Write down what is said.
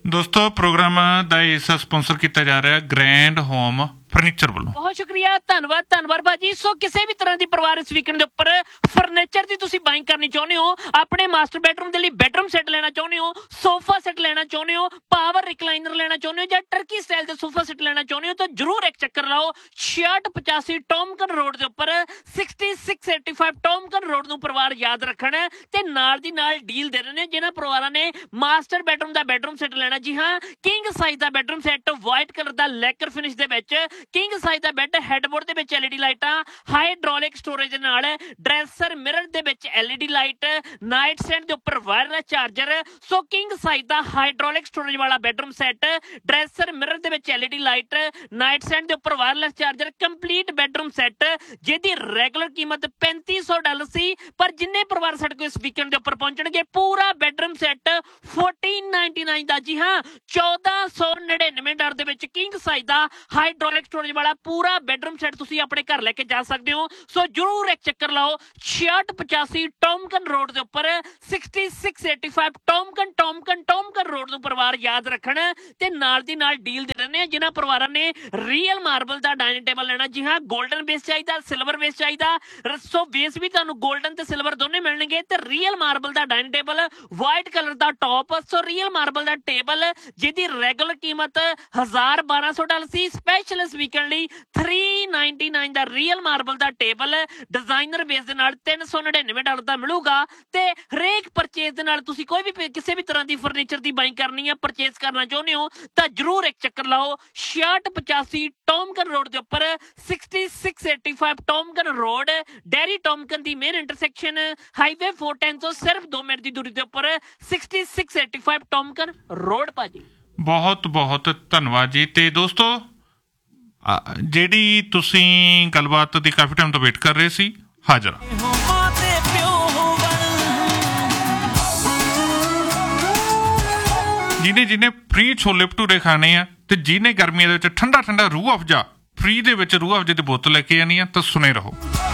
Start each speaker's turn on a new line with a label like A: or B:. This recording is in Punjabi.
A: ਦੋਸਤੋ ਪ੍ਰੋਗਰਾਮ ਦਾ ਹਿੱਸਾ ਸਪਾਂਸਰ ਕੀਤਾ ਜਾ ਰਿਹਾ ਗ੍ਰੈਂਡ ਹੋਮ ਫਰਨੀਚਰ ਵੱਲੋਂ।
B: ਬਹੁਤ ਸ਼ੁਕਰੀਆ, ਧੰਨਵਾਦ ਭਾਜੀ। ਸੋ ਕਿਸੇ ਵੀ ਤਰ੍ਹਾਂ ਦੀ ਪਰਿਵਾਰ ਇਸ ਵੀਕਐਂਡ ਦੇ ਉੱਪਰ ਫਰਨੀਚਰ ਦੀ ਤੁਸੀਂ ਬਾਇੰਗ ਕਰਨੀ ਚਾਹੁੰਦੇ ਹੋ, ਆਪਣੇ ਮਾਸਟਰ ਬੈਡਰੂਮ ਦੇ ਲਈ ਬੈਡਰੂਮ ਸੈੱਟ ਲੈਣਾ ਚਾਹੁੰਦੇ ਹੋ, ਸੋਫਾ ਸੈੱਟ ਲੈਣਾ ਚਾਹੁੰਦੇ ਹੋ, ਪਾਵਰ ਰਿਕਲਾਈਨਰ ਲੈਣਾ ਚਾਹੁੰਦੇ ਹੋ ਜਾਂ ਟਰਕੀ ਸਟਾਈਲ ਦੇ ਸੋਫਾ ਸੈੱਟ ਲੈਣਾ ਚਾਹੁੰਦੇ ਹੋ ਤਾਂ ਜਰੂਰ ਇੱਕ ਚੱਕਰ ਲਾਓ 6685 ਟੌਮਕਨ ਰੋਡ ਦੇ ਉੱਪਰ 6685 ਟੌਮਕਨ ਰੋਡ ਨੂੰ ਪਰਿਵਾਰ ਯਾਦ ਰੱਖਣ ਤੇ ਨਾਲ ਦੀ ਨਾਲ ਡੀਲ ਦੇ ਰਹੇ ਨੇ ਜਿਹਨਾਂ ਪਰਿਵਾਰਾਂ ਨੇ ਮਾਸਟਰ ਬੈਡਰੂਮ ਦਾ ਬੈਡਰੂਮ ਸੈੱਟ ਲੈਣਾ। ਜੀ ਹਾਂ, ਕਿੰਗ ਸਾਈਜ਼ ਦਾ ਬੈਡਰੂਮ ਸੈੱਟ ਵਾਈਟ ਕਲਰ ਦਾ ਲੈਕਰ ਫਿਨਿਸ਼ ਦੇ ਵਿੱਚ, ਕਿੰਗ ਸਾਈਜ਼ ਦਾ ਬੈੱਡ ਹੈਡਬੋਰਡ ਦੇ ਵਿੱਚ LED ਲਾਈਟਾਂ, ਹਾਈਡ੍ਰੋਲਿਕ ਸਟੋਰੇਜ ਦੇ ਨਾਲ ਡਰੈਸਰ ਮਿਰਰ ਦੇ ਵਿੱਚ LED ਲਾਈਟ, ਨਾਈਟ ਸਟੈਂਡ ਦੇ ਉੱਪਰ ਵਾਇਰਲੈਸ ਚਾਰਜਰ। ਸੋ ਕਿੰਗ ਸਾਈਜ਼ ਦਾ ਹਾਈਡ੍ਰੋਲਿਕ ਸਟੋਰੇਜ ਵਾਲਾ ਬੈਡਰੂਮ ਸੈੱਟ, ਡਰੈਸਰ ਮਿਰਰ ਦੇ ਵਿੱਚ LED ਲਾਈਟ, ਨਾਈਟ ਸਟੈਂਡ ਦੇ ਉੱਪਰ wireless charger, complete bedroom set ਜਿਹਦੀ ਰੈਗੂਲਰ ਕੀਮਤ $3500 ਸੀ, ਪਰ ਜਿੰਨੇ ਪਰਿਵਾਰ ਸਾਡੇ ਕੋਲ ਇਸ ਵੀਕਐਂਡ ਦੇ ਉੱਪਰ ਪਹੁੰਚਣਗੇ ਪੂਰਾ ਬੈਡਰੂਮ ਸੈੱਟ $1499 ਦਾ। ਜੀ ਹਾਂ, $1499 ਦੇ ਵਿੱਚ ਕਿੰਗ ਸਾਈਜ਼ ਦਾ ਹਾਈਡ੍ਰੋਲਿਕ ਸਟੋਰੇਜ ਵਾਲਾ ਪੂਰਾ ਬੈਡਰੂਮ ਸੈੱਟ ਤੁਸੀਂ ਆਪਣੇ ਘਰ ਲੈ ਕੇ ਜਾ ਸਕਦੇ ਹੋ। ਸੋ ਜਰੂਰ ਇੱਕ ਚੱਕਰ ਲਾਓ 6685 ਟੌਮਕਨ ਰੋਡ ਦੇ ਉੱਪਰ 6685 ਟੌਮਕਨ ਰੋਡ ਨੂੰ ਪਰਿਵਾਰ ਯਾਦ ਰੱਖਣ ਤੇ ਨਾਲ ਦੀ ਨਾਲ ਡੀਲ ਦੇ ਰਹੇ ਨੇ ਜਿਨ੍ਹਾਂ ਪਰਿਵਾਰਾਂ ਨੇ ਰੀਅਲ ਮਾਰਬਲ ਦਾ ਡਾਈਨਿੰਗ ਟੇਬਲ ਲੈਣਾ। ਜੀ ਹਾਂ, 골ਡਨ ਬੇਸ ਚਾਹੀਦਾ, ਸਿਲਵਰ ਬੇਸ ਚਾਹੀਦਾ, ਸੋ ਬੇਸ ਵੀ ਤੁਹਾਨੂੰ 골ਡਨ ਤੇ ਸਿਲਵਰ ਦੋਨੇ ਮਿਲਣਗੇ ਤੇ ਰੀਅਲ ਮਾਰਬਲ ਦਾ ਡਾਈਨਿੰਗ ਟੇਬਲ, ਵਾਈਟ ਕਲਰ ਦਾ ਟੌਪ, ਸੋ ਰੀਅਲ ਮਾਰਬਲ ਦਾ ਟੇਬਲ ਜਿਹਦੀ ਰੈਗੂਲਰ ਕੀਮਤ $1200 ਸੀ, ਸਪੈਸ਼ਲ ਇਸ ਵੀਕਐਂਡ ਲਈ $399 ਦਾ ਰੀਅਲ ਮਾਰਬਲ ਦਾ ਟੇਬਲ ਡਿਜ਼ਾਈਨਰ ਬੇਸ ਦੇ ਨਾਲ $399 ਦਾ ਮਿਲੂਗਾ। ਤੇ ਹਰੇਕ ਪਰਚੇਜ਼ ਦੇ ਨਾਲ ਤੁਸੀਂ ਕੋਈ ਵੀ ਕਿਸੇ ਵੀ ਤਰ੍ਹਾਂ ਦੀ ਫਰਨੀਚਰ ਦੀ ਬਾਇੰਗ ਕਰਨੀ ਹੈ, ਪਰਚੇਜ਼ ਕਰਨਾ ਚਾਹੁੰਦੇ ਹੋ ਤਾਂ ਜਰੂਰ ਇੱਕ ਚੱਕਰ ਲਾਓ 6685 ਟੌਮਕਨ ਰੋਡ ਦੇ ਉੱਪਰ 6685 ਟੌਮਕਨ ਰੋਡ, ਡੈਰੀ ਟੌਮਕਨ ਦੀ ਮੇਨ ਇੰਟਰਸੈਕਸ਼ਨ ਹਾਈਵੇ 410 ਤੋਂ ਸਿਰਫ 2 ਮਿੰਟ ਦੀ ਦੂਰੀ ਦੇ ਉੱਪਰ 6685 ਟੌਮਕਨ ਰੋਡ। ਭਾਜੀ
A: ਬਹੁਤ ਬਹੁਤ ਧੰਨਵਾਦ ਜੀ। ਤੇ ਦੋਸਤੋ ਜਿਹੜੀ ਤੁਸੀਂ ਗੱਲਬਾਤ ਦੀ ਕਾਫੀ ਟਾਈਮ ਤੋਂ ਵੇਟ ਕਰ ਰਹੇ ਸੀ, ਹਾਜ਼ਰ ਜਿਹਨੇ ਫ੍ਰੀ ਛੋਲੇ ਭਟੂਰੇ ਖਾਣੇ ਆ ਤੇ ਜਿਹਨੇ ਗਰਮੀਆਂ ਦੇ ਵਿੱਚ ਠੰਡਾ ਰੂਹ ਅਫਜਾ ਫ੍ਰੀ ਦੇ ਵਿੱਚ ਰੂਹ ਅਫਜੇ ਦੀ ਬੋਤਲ ਲੈ ਕੇ ਆਉਣੀ ਆ ਤਾਂ ਸੁਣੇ ਰਹੋ।